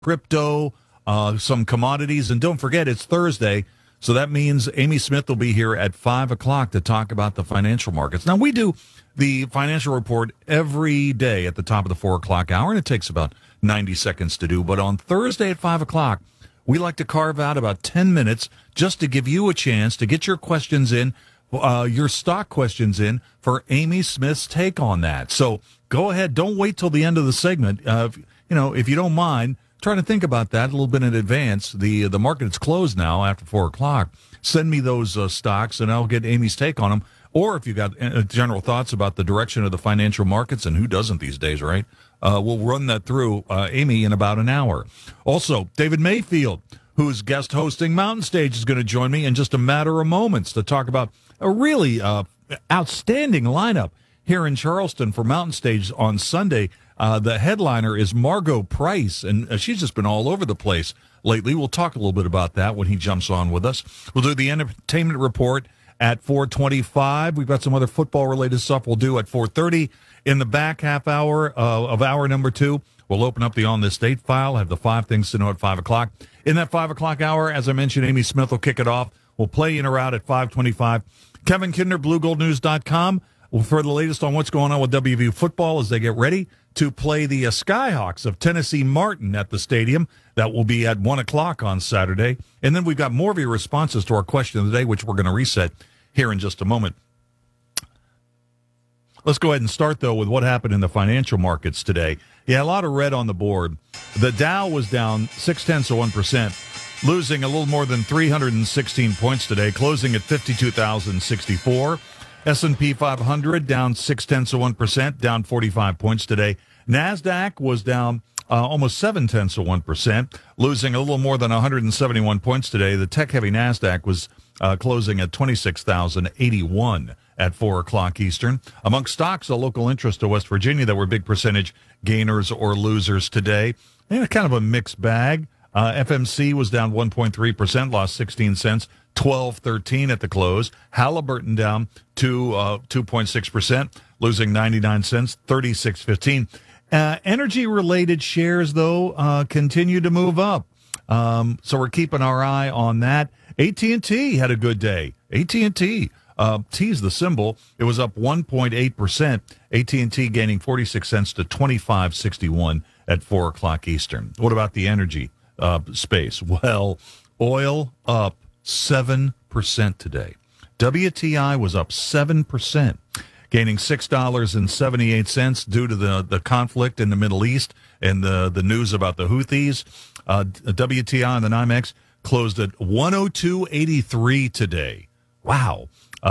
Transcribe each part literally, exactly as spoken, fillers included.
crypto, uh, some commodities. And don't forget, it's Thursday, so that means Amy Smith will be here at five o'clock to talk about the financial markets. Now, we do the financial report every day at the top of the four o'clock hour, and it takes about ninety seconds to do. But on Thursday at five o'clock, we like to carve out about ten minutes just to give you a chance to get your questions in, uh, your stock questions in for Amy Smith's take on that. So go ahead. Don't wait till the end of the segment. Uh, if, you know, if you don't mind, try to think about that a little bit in advance. The the market is closed now after four o'clock. Send me those uh, stocks, and I'll get Amy's take on them. Or if you've got uh, general thoughts about the direction of the financial markets, and who doesn't these days, right? Uh, we'll run that through uh, Amy in about an hour. Also, David Mayfield, who's guest hosting Mountain Stage, is going to join me in just a matter of moments to talk about a really uh, outstanding lineup here in Charleston for Mountain Stage on Sunday. Uh, the headliner is Margo Price, and uh, she's just been all over the place lately. We'll talk a little bit about that when he jumps on with us. We'll do the entertainment report at four twenty-five. We've got some other football-related stuff we'll do at four thirty. In the back half hour uh, of hour number two, we'll open up the On This Date file, have the five things to know at five o'clock. In that five o'clock hour, as I mentioned, Amy Smith will kick it off. We'll play in or out at five twenty-five. Kevin Kindner, blue gold news dot com, for the latest on what's going on with W V U football as they get ready to play the uh, Skyhawks of Tennessee Martin at the stadium. That will be at one o'clock on Saturday. And then we've got more of your responses to our question of the day, which we're going to reset here in just a moment. Let's go ahead and start, though, with what happened in the financial markets today. Yeah, a lot of red on the board. The Dow was down six-tenths of one percent, losing a little more than three hundred sixteen points today, closing at fifty-two thousand sixty-four. S and P five hundred down six-tenths of one percent, down forty-five points today. NASDAQ was down uh, almost seven-tenths of one percent, losing a little more than one hundred seventy-one points today. The tech-heavy NASDAQ was uh, closing at twenty-six thousand eighty-one at four o'clock Eastern. Among stocks, a local interest to West Virginia that were big percentage gainers or losers today. And kind of a mixed bag. Uh, F M C was down one point three percent, lost sixteen cents, twelve thirteen at the close. Halliburton down to uh, two point six percent, losing ninety-nine cents, thirty-six fifteen. Uh, energy-related shares, though, uh, continue to move up. Um, so we're keeping our eye on that. A T and T had a good day. A T and T. Uh, T's the symbol. It was up one point eight percent. A T and T gaining forty-six cents to twenty-five sixty-one at four o'clock Eastern. What about the energy uh, space? Well, oil up seven percent today. W T I was up seven percent, gaining six dollars and seventy-eight cents due to the, the conflict in the Middle East and the, the news about the Houthis. Uh, W T I and the NYMEX closed at one oh two eighty-three today. Wow.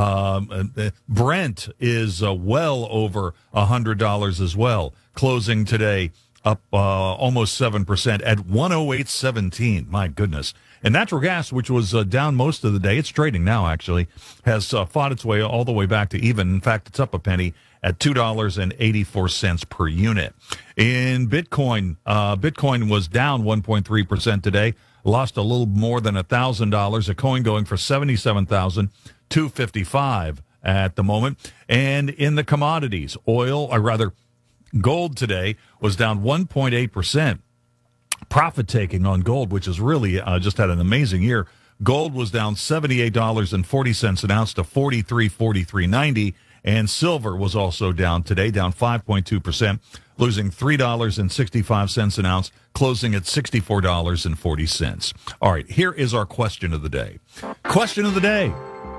Um, Brent is uh, well over one hundred dollars as well, closing today up uh, almost seven percent at one oh eight seventeen. My goodness. And natural gas, which was uh, down most of the day, it's trading now actually, has uh, fought its way all the way back to even. In fact, it's up a penny at two dollars and eighty-four cents per unit. In Bitcoin, uh, Bitcoin was down one point three percent today, lost a little more than one thousand dollars, a coin going for seventy-seven thousand two hundred fifty-five dollars at the moment. And in the commodities, oil, or rather gold today was down one point eight percent. Profit taking on gold, which has really uh, just had an amazing year. Gold was down seventy-eight dollars and forty cents an ounce to forty-three forty-three ninety, and silver was also down today, down five point two percent, losing three dollars and sixty-five cents an ounce, closing at sixty-four dollars and forty cents. All right, here is our question of the day. Question of the day.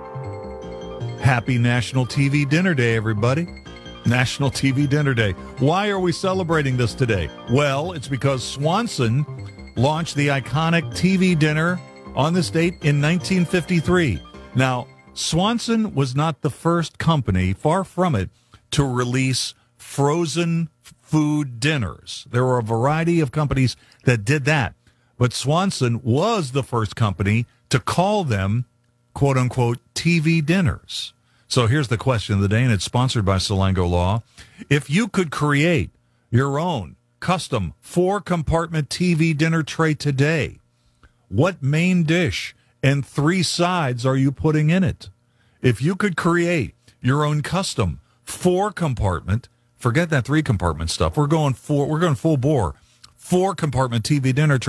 Happy National T V Dinner Day, everybody. National T V Dinner Day. Why are we celebrating this today? Well, it's because Swanson launched the iconic T V dinner on this date in nineteen fifty-three. Now, Swanson was not the first company, far from it, to release frozen food dinners. There were a variety of companies that did that, but Swanson was the first company to call them, quote-unquote, T V dinners. So here's the question of the day, and it's sponsored by Salango Law. If you could create your own custom four-compartment T V dinner tray today, what main dish and three sides are you putting in it? If you could create your own custom four-compartment, forget that three-compartment stuff. We're going full, we're going full bore. four compartment T V dinner tray.